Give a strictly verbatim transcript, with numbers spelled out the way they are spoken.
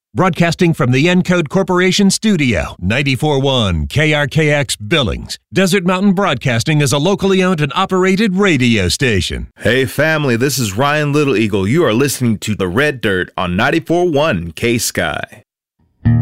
Broadcasting from the Encode Corporation studio, ninety-four point one K R K X Billings. Desert Mountain Broadcasting is a locally owned and operated radio station. Hey family, this is Ryan Little Eagle. You are listening to The Red Dirt on ninety-four point one K-Sky.